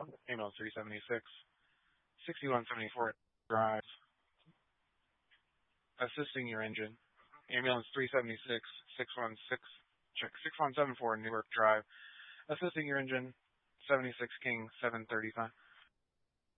Ambulance 376, 6174 Drive, assisting your engine. Ambulance 376, 616, check 6174 Newark Drive, assisting your engine. 76 King 735.